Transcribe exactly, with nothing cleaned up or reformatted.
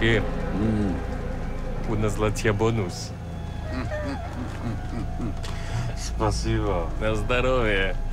Кир, у на злоте бонус. Спасибо. На здоровье.